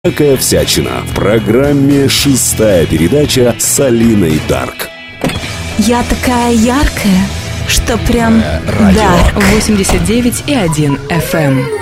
Такая всячина в программе «Шестая передача» с Алиной Дарк. Я такая яркая, что прям дар. 89,1 FM.